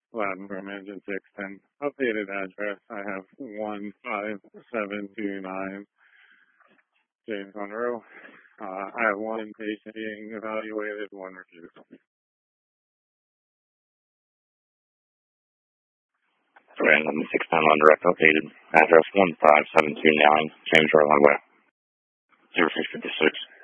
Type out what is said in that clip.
Latin from Engine 610. Updated address. I have 15729 James Monroe. I have one patient being evaluated, one refused. Random 610 on direct updated address 15729 James Road Highway 0656.